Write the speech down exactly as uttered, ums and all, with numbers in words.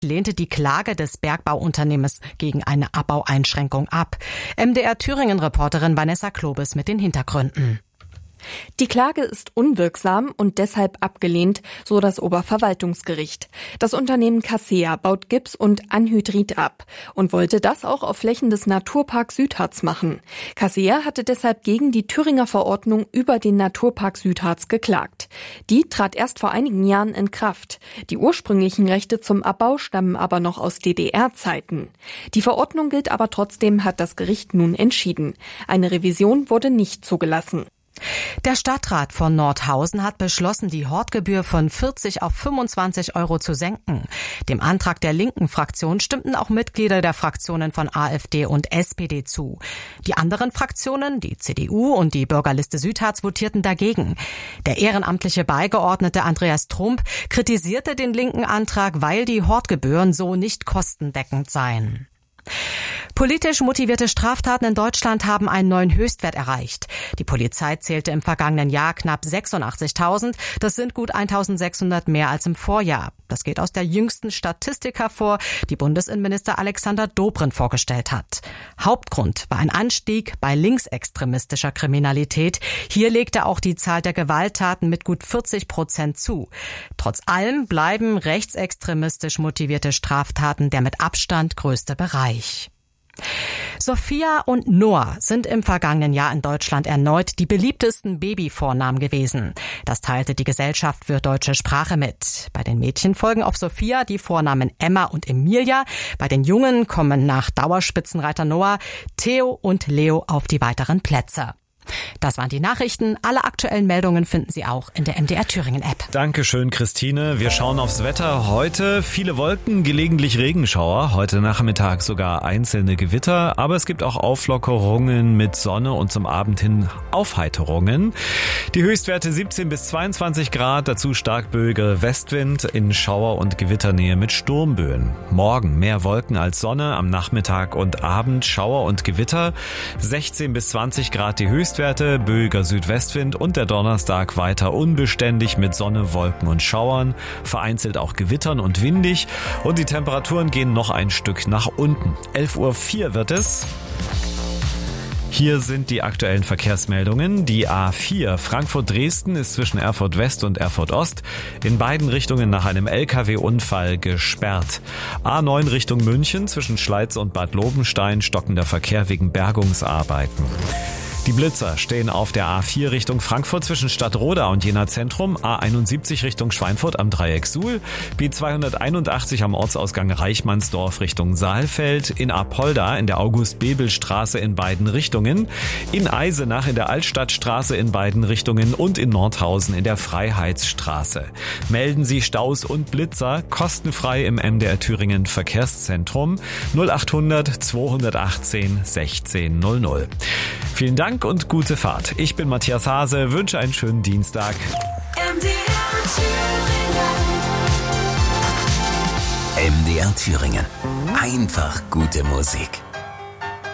lehnte die Klage des Bergbauunternehmens gegen eine Abbaueinschränkung ab. M D R Thüringen-Reporterin Vanessa Klobes mit den Hintergründen. Die Klage ist unwirksam und deshalb abgelehnt, so das Oberverwaltungsgericht. Das Unternehmen Casea baut Gips und Anhydrit ab und wollte das auch auf Flächen des Naturparks Südharz machen. Casea hatte deshalb gegen die Thüringer Verordnung über den Naturpark Südharz geklagt. Die trat erst vor einigen Jahren in Kraft. Die ursprünglichen Rechte zum Abbau stammen aber noch aus D D R-Zeiten. Die Verordnung gilt aber trotzdem, hat das Gericht nun entschieden. Eine Revision wurde nicht zugelassen. Der Stadtrat von Nordhausen hat beschlossen, die Hortgebühr von vierzig auf fünfundzwanzig Euro zu senken. Dem Antrag der linken Fraktion stimmten auch Mitglieder der Fraktionen von AfD und S P D zu. Die anderen Fraktionen, die C D U und die Bürgerliste Südharz, votierten dagegen. Der ehrenamtliche Beigeordnete Andreas Trump kritisierte den linken Antrag, weil die Hortgebühren so nicht kostendeckend seien. Politisch motivierte Straftaten in Deutschland haben einen neuen Höchstwert erreicht. Die Polizei zählte im vergangenen Jahr knapp sechsundachtzigtausend. Das sind gut eintausendsechshundert mehr als im Vorjahr. Das geht aus der jüngsten Statistik hervor, die Bundesinnenminister Alexander Dobrindt vorgestellt hat. Hauptgrund war ein Anstieg bei linksextremistischer Kriminalität. Hier legte auch die Zahl der Gewalttaten mit gut vierzig Prozent zu. Trotz allem bleiben rechtsextremistisch motivierte Straftaten der mit Abstand größte Bereich. Sophia und Noah sind im vergangenen Jahr in Deutschland erneut die beliebtesten Babyvornamen gewesen. Das teilte die Gesellschaft für deutsche Sprache mit. Bei den Mädchen folgen auf Sophia die Vornamen Emma und Emilia. Bei den Jungen kommen nach Dauerspitzenreiter Noah Theo und Leo auf die weiteren Plätze. Das waren die Nachrichten. Alle aktuellen Meldungen finden Sie auch in der M D R Thüringen App. Dankeschön, Christine. Wir schauen aufs Wetter. Heute viele Wolken, gelegentlich Regenschauer. Heute Nachmittag sogar einzelne Gewitter. Aber es gibt auch Auflockerungen mit Sonne und zum Abend hin Aufheiterungen. Die Höchstwerte siebzehn bis zweiundzwanzig Grad. Dazu starkböiger Westwind in Schauer- und Gewitternähe mit Sturmböen. Morgen mehr Wolken als Sonne. Am Nachmittag und Abend Schauer und Gewitter. sechzehn bis zwanzig Grad die Höchstwerte. Höchstwerte, böiger Südwestwind und der Donnerstag weiter unbeständig mit Sonne, Wolken und Schauern, vereinzelt auch Gewittern und windig und die Temperaturen gehen noch ein Stück nach unten. elf Uhr vier wird es. Hier sind die aktuellen Verkehrsmeldungen. Die A vier Frankfurt-Dresden ist zwischen Erfurt West und Erfurt Ost in beiden Richtungen nach einem L K W-Unfall gesperrt. A neun Richtung München zwischen Schleiz und Bad Lobenstein stockender Verkehr wegen Bergungsarbeiten. Die Blitzer stehen auf der A vier Richtung Frankfurt zwischen Stadtroda und Jena Zentrum, A einundsiebzig Richtung Schweinfurt am Dreieck Suhl, B zweihunderteinundachtzig am Ortsausgang Reichmannsdorf Richtung Saalfeld, in Apolda in der August-Bebel-Straße in beiden Richtungen, in Eisenach in der Altstadtstraße in beiden Richtungen und in Nordhausen in der Freiheitsstraße. Melden Sie Staus und Blitzer kostenfrei im M D R Thüringen Verkehrszentrum null achthundert zweihundertachtzehn sechzehn null null. Vielen Dank und gute Fahrt. Ich bin Matthias Hase, wünsche einen schönen Dienstag. M D R Thüringen. M D R Thüringen. Einfach gute Musik.